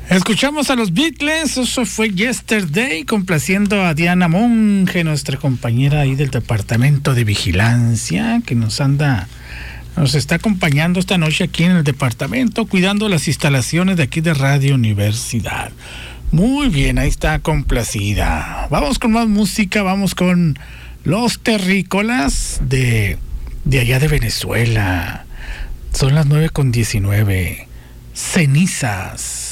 Escuchamos a los Beatles, eso fue Yesterday, complaciendo a Diana Monge, nuestra compañera ahí del Departamento de Vigilancia, que nos está acompañando esta noche aquí en el departamento, cuidando las instalaciones de aquí de Radio Universidad. Muy bien, ahí está complacida. Vamos con más música, vamos con Los Terrícolas de allá de Venezuela. Son las 9:19. Cenizas.